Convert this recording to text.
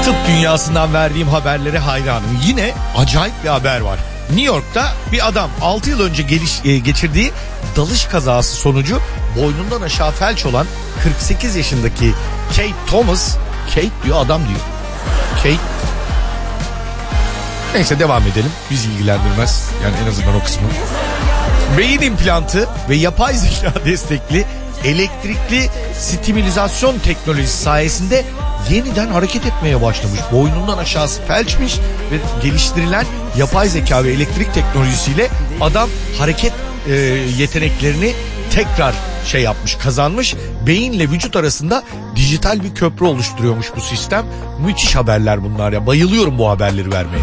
Tıp dünyasından verdiğim haberlere hayranım. Yine acayip bir haber var. New York'ta bir adam 6 yıl önce geçirdiği dalış kazası sonucu boynundan aşağı felç olan 48 yaşındaki Kate Thomas, Kate diyor adam diyor. Kate. Neyse devam edelim. Bizi ilgilendirmez. Yani en azından o kısmı. Beyin implantı ve yapay zeka destekli elektrikli stimülasyon teknolojisi sayesinde yeniden hareket etmeye başlamış. Boynundan aşağısı felçmiş ve geliştirilen yapay zeka ve elektrik teknolojisiyle adam hareket yeteneklerini tekrar kazanmış. Beyinle vücut arasında dijital bir köprü oluşturuyormuş bu sistem. Müthiş haberler bunlar ya. Bayılıyorum bu haberleri vermeye.